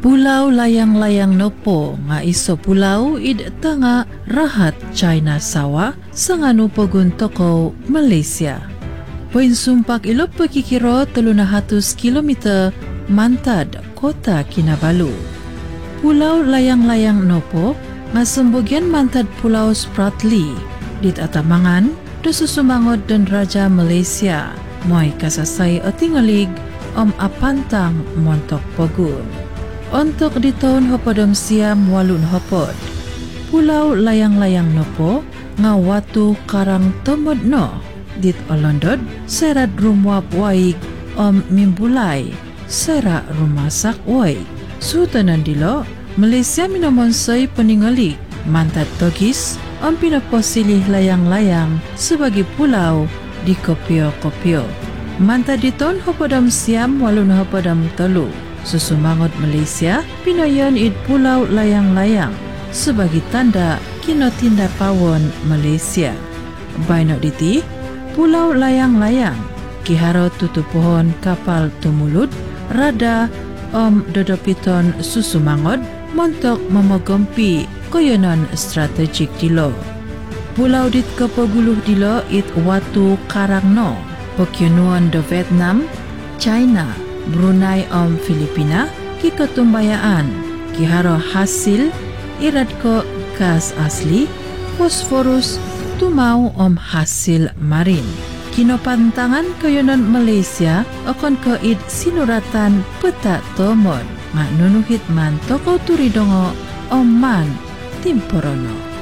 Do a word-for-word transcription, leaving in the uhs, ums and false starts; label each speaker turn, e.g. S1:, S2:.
S1: Pulau layang-layang nopo nga iso pulau id tanga rahat China sawa sanganu pogun toko Malaysia. Poin sumpak ilo pekikiro teluna hatus kilometer mantad kota Kinabalu. Pulau layang-layang nopo nga sembogian mantad Pulau Spratly dit atamangan do susumangod dan Raja Malaysia moy kasasay o tingalig om apantang montok pogun. Untuk di tahun hopodom siam walun hopod, Pulau layang-layang nopo nga watu karang tomod no dit olondod serat rumwap waig om mimbulay sera rumasak waig. Sutanan dilo, Malaysia minomonsay peningalik mantad togis om pinaposilih layang-layang sebagai pulau di kopio-kopio. Mantad di tahun hopodom siam walun hopodom telu. Susumangot Malaysia, pinayon id pulau layang-layang sebagai tanda kinotinda pawon Malaysia. Baino diti, pulau layang-layang, kiharo tutu pohon kapal tumulut, rada om dodopiton susumangot, montok memogompi koyonon strategik dilo. Pulau dit kepaguluh dilo it watu karangno, pokyonuan do Vietnam, China, Brunei om Filipina ki ketumbayaan kiharo hasil irad ko gas asli fosforus tumau om hasil marin. Kinopantangan koyonon Malaysia okon ko id sinuratan peta tomon nga nunuhit man toko turidongo om man timporono.